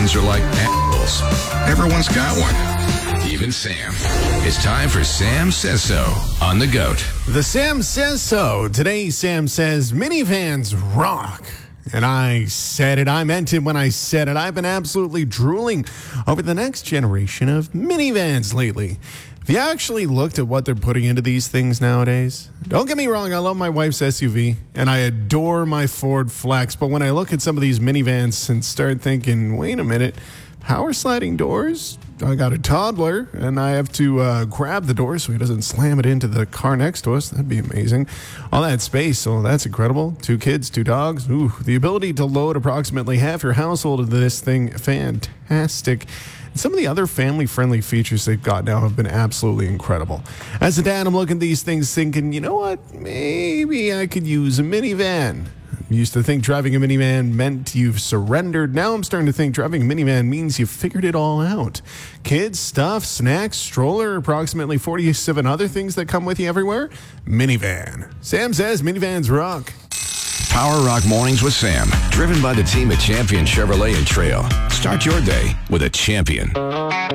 minivans are like apples. Everyone's got one. Even Sam. It's time for Sam Says So on The GOAT. The Sam Says So. Today, Sam says minivans rock. And I said it. I meant it when I said it. I've been absolutely drooling over the next generation of minivans lately. Have you actually looked at what they're putting into these things nowadays? Don't get me wrong, I love my wife's SUV, and I adore my Ford Flex, but when I look at some of these minivans and start thinking, wait a minute, power sliding doors? I got a toddler, and I have to grab the door so he doesn't slam it into the car next to us. That'd be amazing. All that space, so that's incredible. 2 kids, 2 dogs. Ooh, the ability to load approximately half your household into this thing, fantastic. And some of the other family-friendly features they've got now have been absolutely incredible. As a dad, I'm looking at these things thinking, you know what? Maybe I could use a minivan. I used to think driving a minivan meant you've surrendered. Now I'm starting to think driving a minivan means you've figured it all out. Kids, stuff, snacks, stroller, approximately 47 other things that come with you everywhere. Minivan. Sam says minivans rock. Power Rock Mornings with Sam, driven by the team at Champion Chevrolet and Trail. Start your day with a champion.